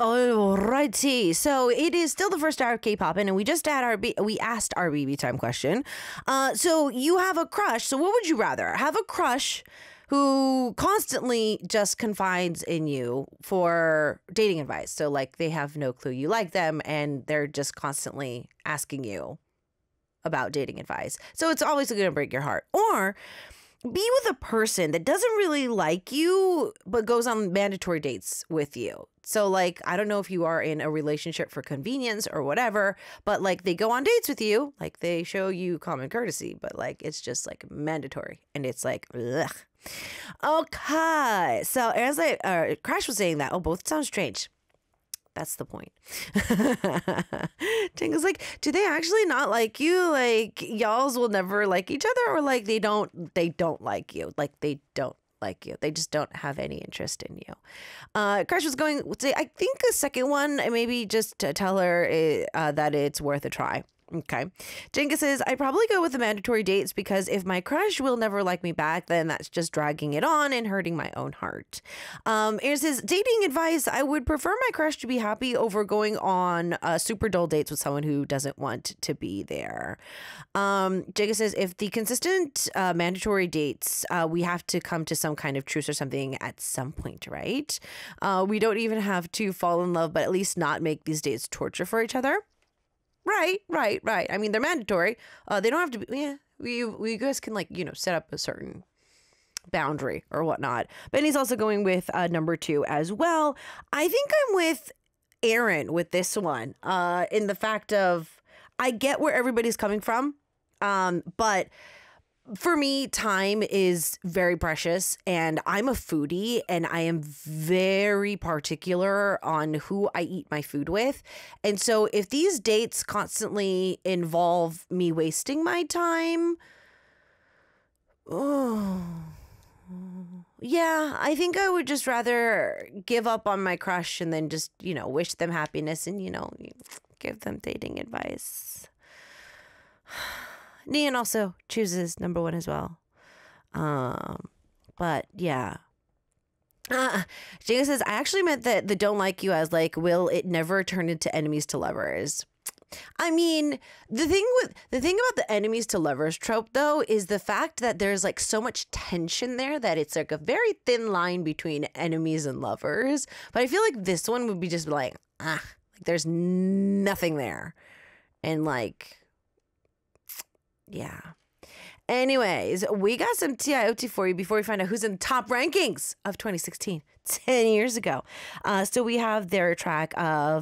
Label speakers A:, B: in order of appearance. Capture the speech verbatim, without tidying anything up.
A: Alrighty, so it is still the first hour of K-pop, and we just had our B- we asked our B B time question. Uh, so you have a crush. So what would you rather have a crush who constantly just confides in you for dating advice? So like they have no clue you like them, and they're just constantly asking you about dating advice. So it's always going to break your heart. Or be with a person that doesn't really like you, but goes on mandatory dates with you. So, like, I don't know if you are in a relationship for convenience or whatever, but like they go on dates with you, like they show you common courtesy, but like it's just like mandatory, and it's like, ugh. Okay. So, as I, uh, Crash was saying that, oh, both sound strange. That's the point. Tinga's like, do they actually not like you? Like, y'alls will never like each other, or like they don't, they don't like you. Like they don't like you. They just don't have any interest in you. Uh, Crash was going, I think the second one, maybe just to tell her uh, that it's worth a try. Okay. Jenga says, I probably go with the mandatory dates because if my crush will never like me back, then that's just dragging it on and hurting my own heart. Um, Aaron says, dating advice, I would prefer my crush to be happy over going on uh, super dull dates with someone who doesn't want to be there. Um, Jenga says, if the consistent uh, mandatory dates, uh, we have to come to some kind of truce or something at some point, right? Uh, we don't even have to fall in love, but at least not make these dates torture for each other. Right, right, right. I mean, they're mandatory. Uh, they don't have to be, yeah, we, we guys can like, you know, set up a certain boundary or whatnot. Benny's also going with uh, number two as well. I think I'm with Aaron with this one uh, in the fact of I get where everybody's coming from, um, but for me, time is very precious, and I'm a foodie, and I am very particular on who I eat my food with. And so if these dates constantly involve me wasting my time, oh, yeah, I think I would just rather give up on my crush and then just, you know, wish them happiness and, you know, give them dating advice. Nian also chooses number one as well. Um, but yeah. Uh, Jane says, I actually meant that the don't like you as like, will it never turn into enemies to lovers? I mean, the thing with the thing about the enemies to lovers trope though is the fact that there's like so much tension there that it's like a very thin line between enemies and lovers. But I feel like this one would be just like, ah, like there's nothing there. And like, yeah. Anyways, we got some T I O T for you before we find out who's in the top rankings of twenty sixteen, ten years ago. Uh, so we have their track of